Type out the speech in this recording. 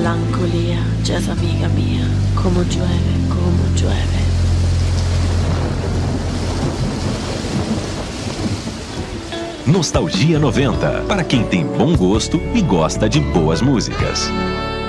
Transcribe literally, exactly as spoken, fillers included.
melancolia, jazz amiga mia, como llueve, como llueve. Nostalgia noventa, para quem tem bom gosto e gosta de boas músicas.